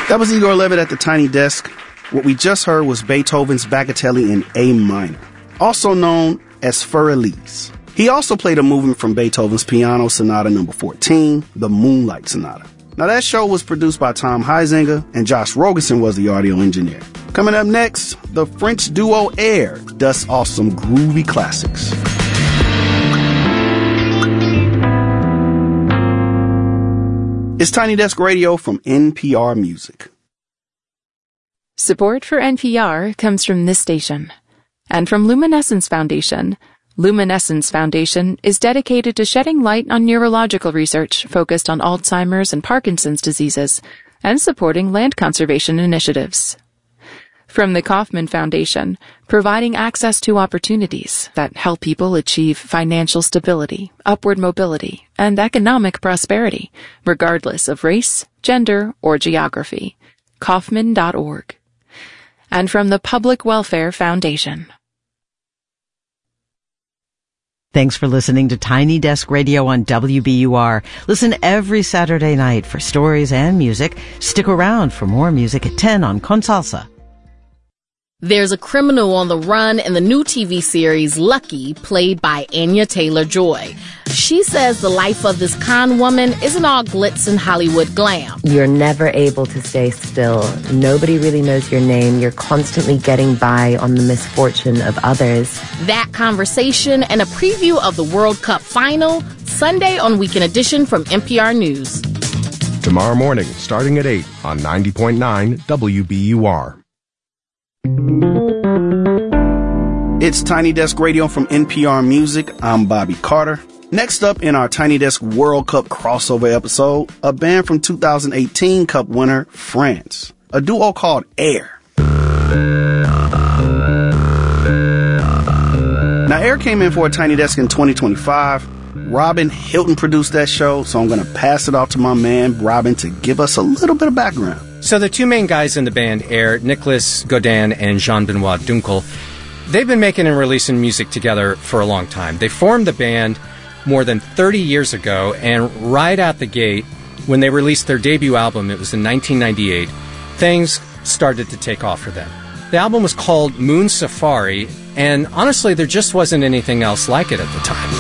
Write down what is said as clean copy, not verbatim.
That was Igor Levit at the Tiny Desk. What we just heard was Beethoven's Bagatelle in A minor, also known as Für Elise. He also played a movement from Beethoven's Piano Sonata No. 14, the Moonlight Sonata. Now that show was produced by Tom Heisinger, and Josh Rogerson was the audio engineer. Coming up next, the French duo Air dusts off some groovy classics. It's Tiny Desk Radio from NPR Music. Support for NPR comes from this station and from Luminescence Foundation. Luminescence Foundation is dedicated to shedding light on neurological research focused on Alzheimer's and Parkinson's diseases and supporting land conservation initiatives. From the Kauffman Foundation, providing access to opportunities that help people achieve financial stability, upward mobility, and economic prosperity, regardless of race, gender, or geography. Kauffman.org. And from the Public Welfare Foundation. Thanks for listening to Tiny Desk Radio on WBUR. Listen every Saturday night for stories and music. Stick around for more music at 10 on Consalsa. There's a criminal on the run in the new TV series Lucky, played by Anya Taylor-Joy. She says the life of this con woman isn't all glitz and Hollywood glam. You're never able to stay still. Nobody really knows your name. You're constantly getting by on the misfortune of others. That conversation and a preview of the World Cup final, Sunday on Weekend Edition from NPR News. Tomorrow morning, starting at 8 on 90.9 WBUR. It's Tiny Desk Radio from NPR Music. I'm Bobby Carter. Next up in our Tiny Desk World Cup crossover episode, a band from 2018 Cup winner, France. A duo called Air. Now, Air came in for a Tiny Desk in 2025. Robin Hilton produced that show, so I'm going to pass it off to my man, Robin, to give us a little bit of background. So the two main guys in the band, Air, Nicolas Godin and Jean-Benoit Dunkel, they've been making and releasing music together for a long time. They formed the band more than 30 years ago, and right out the gate, when they released their debut album, it was in 1998, things started to take off for them. The album was called Moon Safari, and honestly, there just wasn't anything else like it at the time.